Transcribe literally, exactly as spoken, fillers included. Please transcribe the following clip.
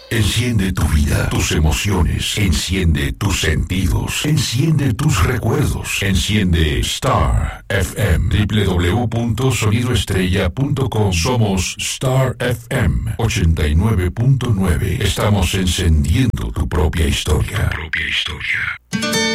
Enciende tu vida, tus emociones, enciende tus sentidos, enciende tus recuerdos, enciende Star F M, doble u doble u doble u punto sonido estrella punto com. Somos Star F M ochenta y nueve punto nueve. Estamos encendiendo tu propia historia. Tu propia historia.